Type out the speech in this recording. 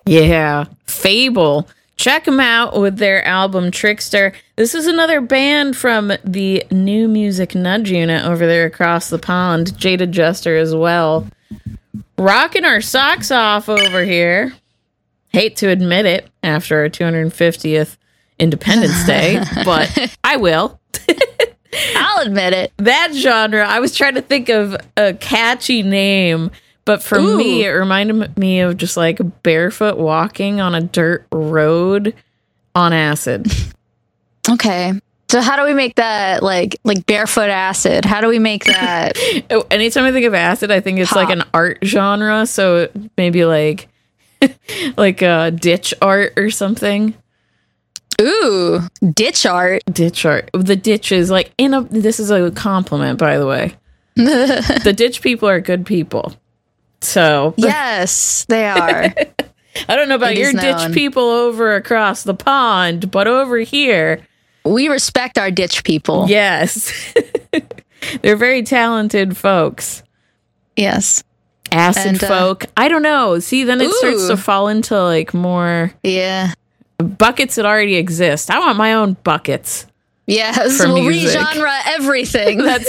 Yeah, Fable. Check them out with their album Trickster. This is another band from the New Music Nudge Unit over there across the pond. Jaded Jester as well. Rocking our socks off over here. Hate to admit it after our 250th Independence Day, but I will. I'll admit it. That genre, I was trying to think of a catchy name, but for me, it reminded me of just like barefoot walking on a dirt road on acid. Okay. So how do we make that like barefoot acid? How do we make that? Anytime I think of acid, I think it's like an art genre. So maybe like ditch art or something. Ooh, ditch art. Ditch art. The ditch is like this is a compliment, by the way. The ditch people are good people. So yes, they are. I don't know about your ditch people over across the pond, but over here, we respect our ditch people. Yes. They're very talented folks. Yes. Acid folk. I don't know. See, then it starts to fall into like more buckets that already exist. I want my own buckets. Yes, we'll re-genre everything. That's